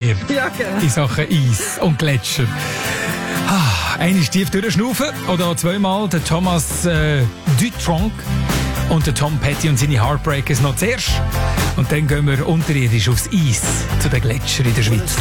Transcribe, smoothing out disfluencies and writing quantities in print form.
dir Ja, genau. in Sachen Eis und Gletscher. Einmal tief durchschnaufen oder auch zweimal der Thomas Dutronc und der Tom Petty und seine Heartbreakers noch zuerst. Und dann gehen wir unterirdisch aufs Eis zu den Gletschern in der Schweiz.